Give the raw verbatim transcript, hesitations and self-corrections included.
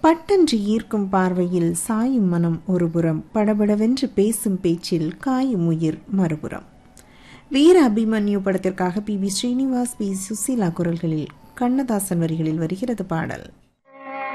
பட்டென்று ஈர்க்கும் பார்வையில் சாயும் மனம் ஒருபுறம், படபடவென்று பேசும் பேச்சில் காயும் உயிர் மறுபுறம். வீர அபிமன்யு படத்திற்காக B B Srinivas, B Susheela குரல்களில், கண்ணதாசன் வரிகளில் வருகிறது பாடல்.